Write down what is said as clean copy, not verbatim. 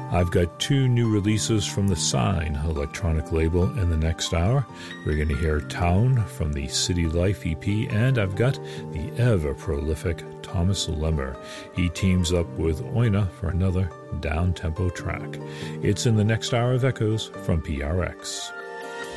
I've got two new releases from the Sign electronic label in the next hour. We're going to hear Town from the City Life EP, and I've got the ever-prolific Thomas Lemmer. He teams up with Oina for another down-tempo track. It's in the next hour of Echoes from PRX.